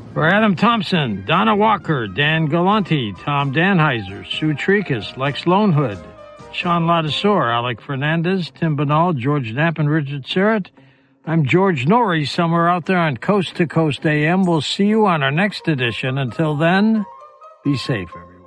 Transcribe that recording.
For Adam Thompson, Donna Walker, Dan Galanti, Tom Danheiser, Sue Tricas, Lex Lonehood, Sean Ladisor, Alec Fernandez, Tim Banal, George Knapp, and Richard Surratt, I'm George Norrie, somewhere out there on Coast to Coast AM. We'll see you on our next edition. Until then, be safe, everyone.